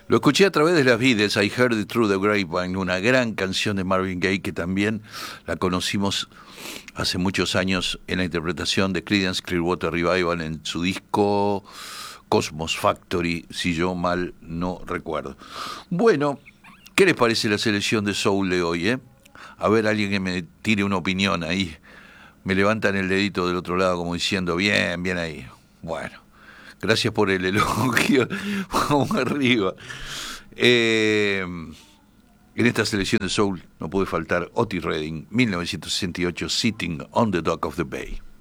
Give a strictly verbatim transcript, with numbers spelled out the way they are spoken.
Lo escuché a través de las vides, I Heard It Through the Grapevine, una gran canción de Marvin Gaye que también la conocimos hace muchos años en la interpretación de Creedence Clearwater Revival en su disco Cosmos Factory, si yo mal no recuerdo. Bueno, ¿qué les parece la selección de soul de hoy, eh? A ver, alguien que me tire una opinión ahí. Me levantan el dedito del otro lado como diciendo, bien, bien ahí. Bueno. Gracias por el elogio. Vamos arriba. Eh, en esta selección de soul no puede faltar Otis Redding, mil novecientos sesenta y ocho, Sitting on the Dock of the Bay.